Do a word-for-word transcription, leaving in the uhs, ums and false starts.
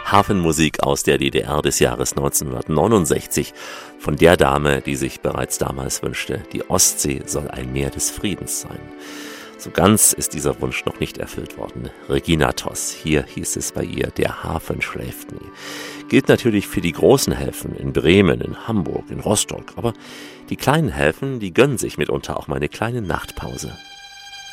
Hafenmusik aus der D D R des Jahres neunzehnhundertneunundsechzig von der Dame, die sich bereits damals wünschte, die Ostsee soll ein Meer des Friedens sein. So ganz ist dieser Wunsch noch nicht erfüllt worden. Regina Toss, hier hieß es bei ihr, der Hafen schläft nie. Gilt natürlich für die großen Häfen in Bremen, in Hamburg, in Rostock. Aber die kleinen Häfen, die gönnen sich mitunter auch mal eine kleine Nachtpause.